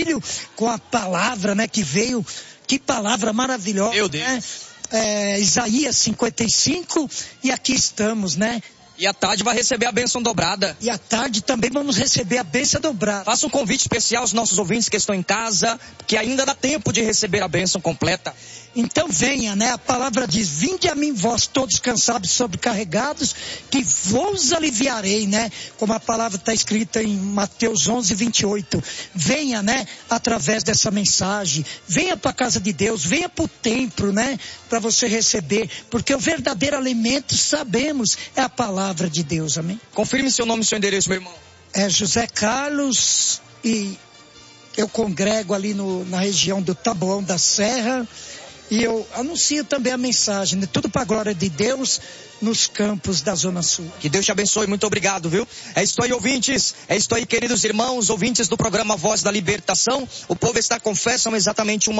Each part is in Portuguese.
Filho, com a palavra, né, que veio. Que palavra maravilhosa, meu Deus, né? Isaías 55, e aqui estamos, né? E à tarde vai receber a bênção dobrada. E à tarde também vamos receber a bênção dobrada. Faça um convite especial aos nossos ouvintes que estão em casa, que ainda dá tempo de receber a bênção completa. Então venha, né? A palavra diz: vinde a mim vós todos cansados e sobrecarregados, que vos aliviarei, né? Como a palavra está escrita em Mateus 11:28. Venha, né? Através dessa mensagem. Venha para a casa de Deus, venha para o templo, né? Para você receber. Porque o verdadeiro alimento, sabemos, é a palavra de Deus, amém? Confirme seu nome e seu endereço, meu irmão. É José Carlos, e eu congrego ali na região do Taboão da Serra. E eu anuncio também a mensagem, né? Tudo para a glória de Deus, nos campos da Zona Sul. Que Deus te abençoe, muito obrigado, viu? É isto aí, ouvintes, é isto aí, queridos irmãos, ouvintes do programa Voz da Libertação. O povo está com fé, são exatamente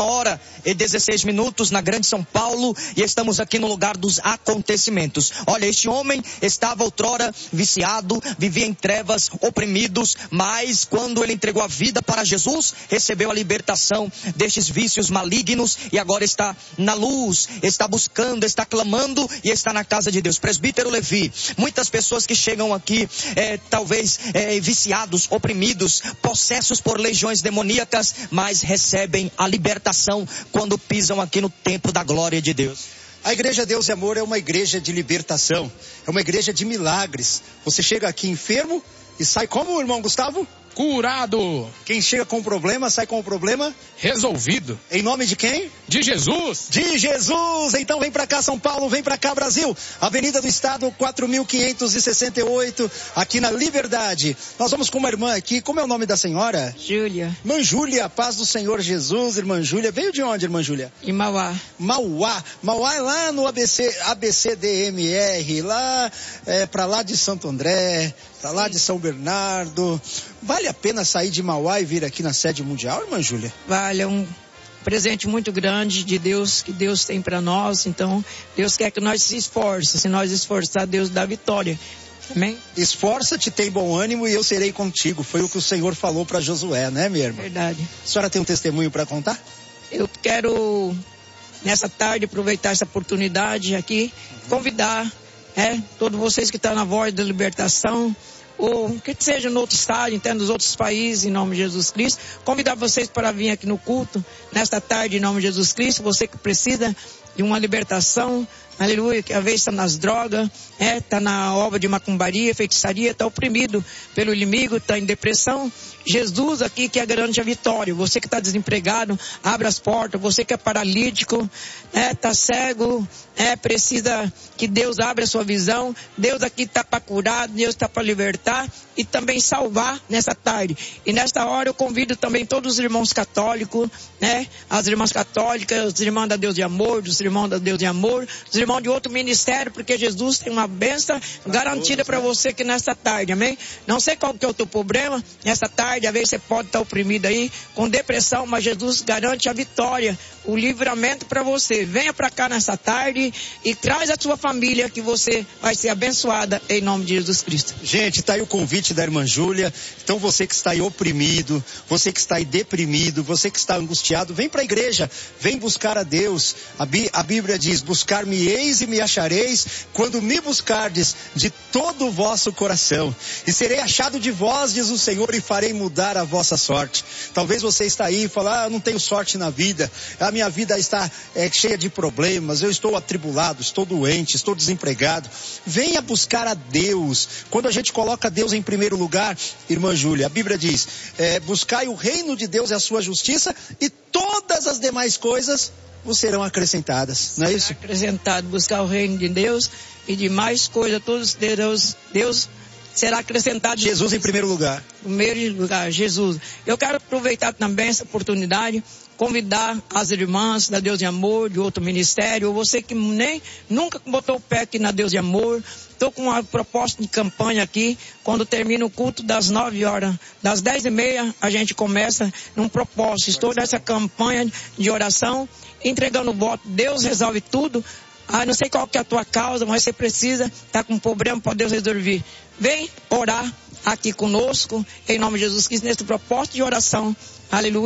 1h16 na Grande São Paulo, e estamos aqui no lugar dos acontecimentos. Olha, este homem estava outrora viciado, vivia em trevas, oprimidos, mas quando ele entregou a vida para Jesus, recebeu a libertação destes vícios malignos, e agora está na luz, está buscando, está clamando e está na casa de Deus. Presbítero Levi, muitas pessoas que chegam aqui, talvez viciados, oprimidos, possessos por legiões demoníacas, mas recebem a libertação quando pisam aqui no templo da glória de Deus. A Igreja Deus e Amor é uma igreja de libertação, é uma igreja de milagres. Você chega aqui enfermo e sai como, irmão Gustavo? Curado. Quem chega com problema, sai com o problema resolvido. Em nome de quem? De Jesus. De Jesus. Então vem pra cá, São Paulo, vem pra cá, Brasil. Avenida do Estado, 4.568, aqui na Liberdade. Nós vamos com uma irmã aqui. Como é o nome da senhora? Júlia. Irmã Júlia, paz do Senhor Jesus, irmã Júlia. Veio de onde, irmã Júlia? De Mauá. Mauá. Mauá é lá no ABCDMR, lá, pra lá de Santo André, pra lá de São Bernardo. Vale a pena sair de Mauá e vir aqui na sede mundial, irmã Júlia? Vale, é um presente muito grande de Deus, que Deus tem para nós. Então, Deus quer que nós se esforcemos. Se nós esforçar, Deus dá vitória. Amém? Esforça-te, tem bom ânimo e eu serei contigo. Foi o que o Senhor falou para Josué, né, minha irmã? Verdade. A senhora tem um testemunho para contar? Eu quero, nessa tarde, aproveitar essa oportunidade aqui, convidar todos vocês que estão na Voz da Libertação, ou que seja no outro estado, até nos outros países, em nome de Jesus Cristo, convidar vocês para vir aqui no culto, nesta tarde, em nome de Jesus Cristo. Você que precisa de uma libertação, aleluia, que às vezes está nas drogas, está na obra de macumbaria, feitiçaria, está oprimido pelo inimigo, está em depressão. Jesus aqui que garante a vitória. Você que está desempregado, abre as portas. Você que é paralítico, está cego, precisa que Deus abra a sua visão. Deus aqui está para curar, Deus está para libertar e também salvar nessa tarde. E nesta hora eu convido também todos os irmãos católicos, as irmãs católicas, os irmãos da Deus de Amor, os irmãos da Deus de Amor, os irmãos de outro ministério, porque Jesus tem uma bênção garantida para você aqui nesta tarde, amém? Não sei qual que é o teu problema nesta tarde, às vezes você pode estar oprimido aí, com depressão, mas Jesus garante a vitória, o livramento para você. Venha para cá nessa tarde e traz a sua família, que você vai ser abençoada em nome de Jesus Cristo. Gente, tá aí o convite da irmã Júlia. Então você que está aí oprimido, você que está aí deprimido, você que está angustiado, vem para a igreja, vem buscar a Deus. A Bíblia diz: buscar-me-eis e me achareis, quando me buscardes de todo o vosso coração. E serei achado de vós, diz o Senhor, e farei mudar a vossa sorte. Talvez você está aí e fala: eu não tenho sorte na vida, a minha vida está cheia de problemas, eu estou atribulado, estou doente, estou desempregado. Venha buscar a Deus. Quando a gente coloca Deus em primeiro lugar, irmã Júlia, a Bíblia diz: buscai o reino de Deus e a sua justiça, e todas as demais coisas vos serão acrescentadas, não é isso? Acrescentado, buscar o reino de Deus e de mais coisas, todos Deus será acrescentado. Jesus em primeiro lugar. Primeiro lugar, Jesus. Eu quero aproveitar também essa oportunidade, convidar as irmãs da Deus de Amor, de outro ministério, ou você que nunca botou o pé aqui na Deus de Amor. Estou com uma proposta de campanha aqui. Quando termina o culto das 9 horas, das 10h30, a gente começa num propósito. Estou nessa campanha de oração, entregando o voto. Deus resolve tudo. Não sei qual que é a tua causa, mas você precisa estar com um problema para Deus resolver. Vem orar aqui conosco, em nome de Jesus Cristo, nesse propósito de oração. Aleluia.